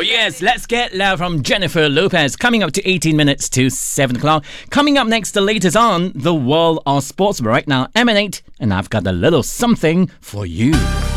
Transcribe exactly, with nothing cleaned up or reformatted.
yes, let's get loud from Jennifer Lopez. Coming up to eighteen minutes to seven o'clock. Coming up next, the latest on the world of sports. But right now, Emanate, and I've got a little something for you.